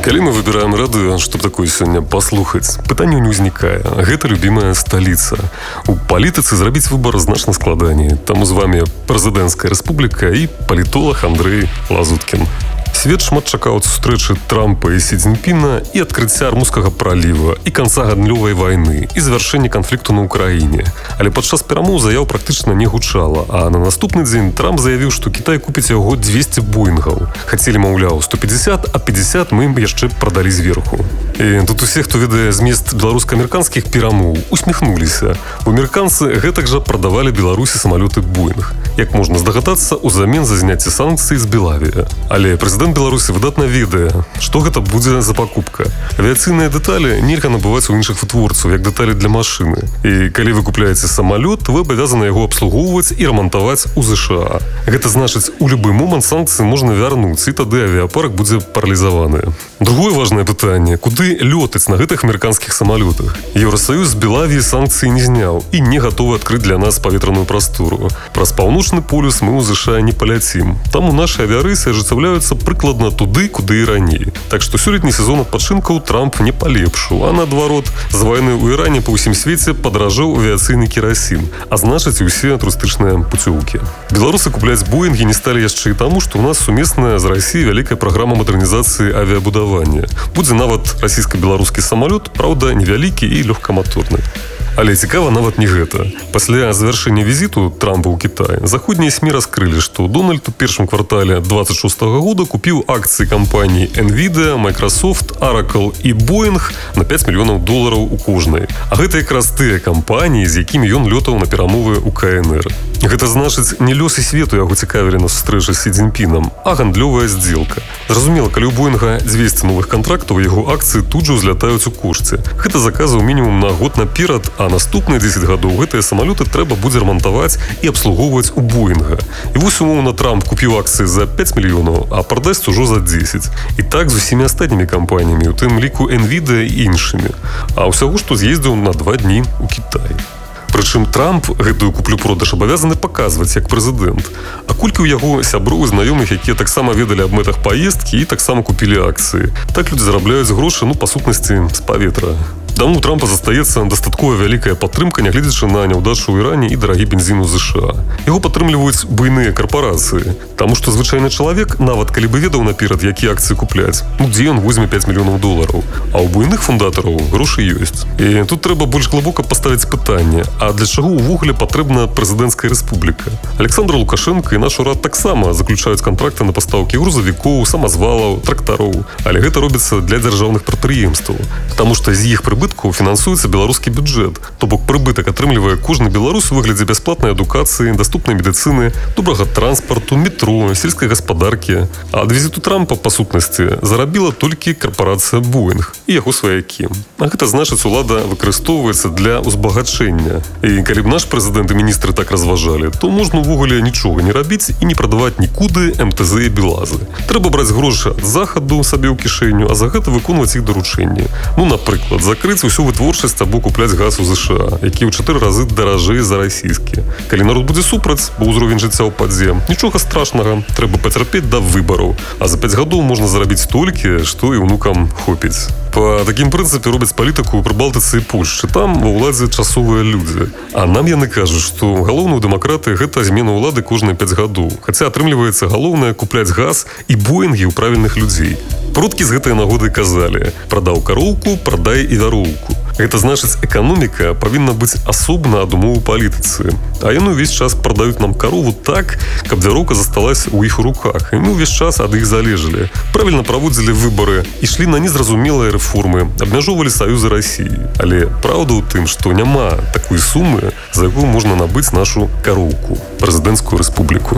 Калі мы выбираем радыё, што такое сёння паслухаць, пытанняў не ўзнікае. Гэта любімая сталіца. У палітыцы зрабіць выбар значна складаней. Таму з вами прэзідэнцкая рэспубліка і палітолог Андрэй Лазуткін. Свет шмат чакаў ад сустрэчы Трампа і Сі Цзіньпіна і адкрыцця Армузскага праліва, і канца гандлёвай вайны, і завяршэння канфлікту на Ўкраіне. Але падчас перамоў заяў практычна не гучала, а на наступны дзень Трамп заявіў, што Кітай купіць яго 200 боінгаў. Хацелі, маўляў, 150, а 50 мы ім яшчэ прадалі зверху. І тут усе, хто ведае змест беларуска-амерыканскіх перамоў, усміхнуліся. Бо амерыканцы гэтак жа прадавалі Беларусі самалёты Боінг. Як можна здагадацца, узамен за зняцце санкцый з Белавія. Але прэзідэнт Беларусі выдатна ведае, што гэта будзе за пакупка. Авіяцыйныя дэталі нельга набываць у іншых вытворцаў, як дэталі для машыны. І калі вы купляеце самалёт, вы абавязаны яго абслугоўваць і рамантаваць у ЗША. Гэта значыць, у любы момант санкцыі можна вярнуць, і тады авіяпарк будзе паралізаваны. Другое важнае пытанне, куды лётаць на гэтых амерыканскіх самалётах? Еўрасаюз з Белавіі санкцыі не зняў і не гатовы адкрыць для нас паветраную прастору. Праз паўночны полюс мы ў ЗША не паляцім. Таму нашы авіярэйсы ажыццяўляюцца прыкладна туды, куды і раней. Так што сёлетні сезон адпачынкаў Трамп не палепшыў, а наадварот, з вайны ў Іране па ўсім свеце падаражэў авіяцыйны керасін, а значыць і ўсе турыстычныя пуцёўкі. Беларусы купляць Боінгі не сталі яшчэ і таму, што ў нас сумесная з Расіяй вялікая праграма мадэрнізацыі авіабудавання. Будзе нават расійска-беларускі самалёт, праўда, невялікі і лёгкаматорны. Але цікава нават не гэта. Пасля завяршэння візіту Трампа ў Кітай заходнія СМІ раскрылі, што Дональд у першым квартале 26 года купіў акцыі кампаній Nvidia, Microsoft, Oracle і Boeing на $5 мільёнаў у кожнай. А гэта якраз тыя кампаніі, з якімі ён лётаў на перамовы ў КНР. Гэта значыць, не лёсы свету яго цікавілі на сустрэчы з Сі Цзіньпінам, а гандлёвая здзелка. Зразумела, калі ў Боінга 200 новых контрактаў, яго акцыі тут жа ўзлятаюць у кошце. Гэта заказаў мінімум на год наперад, а наступныя 10 гадоў гэтыя самалёты трэба будзе рамантаваць і абслугоўваць у Боінга. І вось умоўна Трамп купіў акцыі за 5 мільёнаў, а прадасць ужо за 10. І так з усімі астатнімі кампаніямі, у тым ліку Nvidia і іншымі. А ўсяго што з'ездзіў на 2 дні ў Кітай. Прычым Трамп гэтую куплю-продаж абавязаны паказваць як прэзідэнт. А колькі ў яго сяброў і знаёмых, якія таксама ведалі аб мэтах паездкі і таксама купілі акцыі. Так людзі зарабляюць грошы, па сутнасці, з паветра. Таму у Трампа застаецца дастаткова вялікая падтрымка, нягледзячы на няўдачу ў Іране і дарагі бензін у ЗША. Яго падтрымліваюць буйныя карпарацыі. Таму што звычайны чалавек, нават калі бы ведаў наперад, якія акцыі купляць, дзе ён возьме $5 мільёнаў. А ў буйных фундатараў грошы ёсць. І тут трэба больш глыбока паставіць пытанне, а для чаго ўвогуле патрэбна прэзідэнцкая рэспубліка? Александр Лукашенко і наш урад таксама заключаюць кантракты на пастаўкі грузавікоў, самазвалаў, трактароў. Але гэта робіцца для дзяржаўных прадпрыемстваў. Таму што з іх прыбыткаў фінансуецца беларускі бюджэт. То бок прыбытак атрымлівае кожны беларус у выглядзе бясплатнай адукацыі, даступнай медыцыны, добрага транспарту, метро, сельскай гаспадаркі. А ад візіту Трампа, па сутнасці, зарабіла толькі карпарацыя Боінг і яго сваякі. А гэта значыць, улада выкарыстоўваецца для ўзбагачэння. І калі б наш прэзідэнт і міністры так разважалі, то можна ўвогуле нічога не рабіць і не прадаваць нікуды МТЗ і Белазы. Трэба браць грошы ад захаду сабе ў кішэню, а за гэта выконваць іх даручэнні. Напрыклад, закрыць усю вытворчасць або купляць газ у ЗША, які ў 4 разы даражэй за расійскі. Калі народ будзе супраць, бо ўзровень жыцця ўпадзе, нічога страшнага, трэба пацярпець да выбараў. А за 5 гадоў можна зарабіць столькі, што і ўнукам хопіць. Па такім прынцыпе робяць палітыку ў Прыбалтыцы і Польшчы. Там ва ўладзе часовыя людзі. А нам яны кажуць, што галоўнае ў дэмакраты гэта змена ўлады кожныя 5 гадоў. Хаця атрымліваецца галоўнае купляць газ і Боінгі ў правільных людзей. Продкі з гэтай нагоды казалі: прадаў кароўку, прадай і вяроўку. Гэта значыць, эканоміка павінна быць асобна ад умоў палітыцы. А яны ўвесь час прадаюць нам карову так, каб вяроўка засталась у іх руках. І мы ўвесь час ад іх залежалі. Правільна праводзілі выбары, ішлі на незразумелыя рэформы, абмяжоўвалі саюзы Расіі. Але праўда ў тым, што няма такой сумы, за якую можна набыць нашу кароўку, прэзідэнцкую рэспубліку.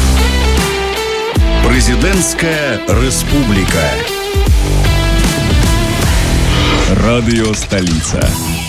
Прэзідэнцкая рэспубліка. Радыё Сталіца.